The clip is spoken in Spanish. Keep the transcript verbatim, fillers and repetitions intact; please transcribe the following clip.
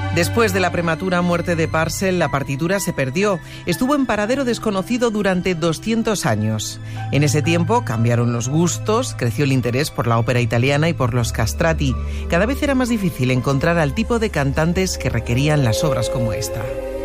Después de la prematura muerte de Purcell, la partitura se perdió. Estuvo en paradero desconocido durante doscientos años. En ese tiempo cambiaron los gustos, creció el interés por la ópera italiana y por los castrati. Cada vez era más difícil encontrar al tipo de cantantes que requerían las obras como esta.